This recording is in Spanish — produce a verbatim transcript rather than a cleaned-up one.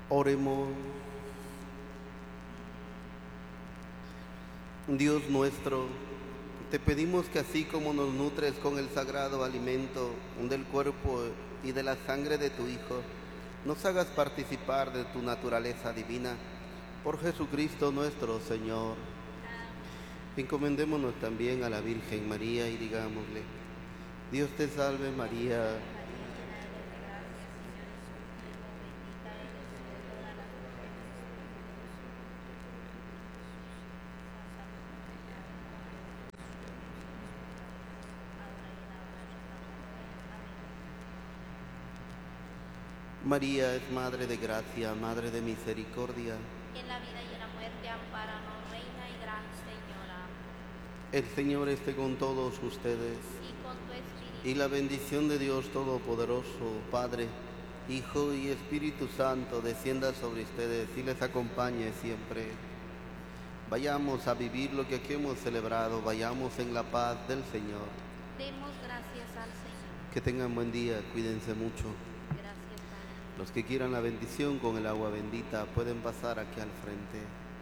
Oremos. Dios nuestro, te pedimos que así como nos nutres con el sagrado alimento del cuerpo y de la sangre de tu Hijo, nos hagas participar de tu naturaleza divina. Por Jesucristo nuestro Señor. Encomendémonos también a la Virgen María y digámosle: Dios te salve María, María es Madre de Gracia, Madre de Misericordia. En la vida y en la muerte, ampáranos, Reina y Gran Señora. El Señor esté con todos ustedes. Y con tu espíritu. Y la bendición de Dios Todopoderoso, Padre, Hijo y Espíritu Santo, descienda sobre ustedes y les acompañe siempre. Vayamos a vivir lo que aquí hemos celebrado, vayamos en la paz del Señor. Demos gracias al Señor. Que tengan buen día, cuídense mucho. Gracias, Padre. Los que quieran la bendición con el agua bendita pueden pasar aquí al frente.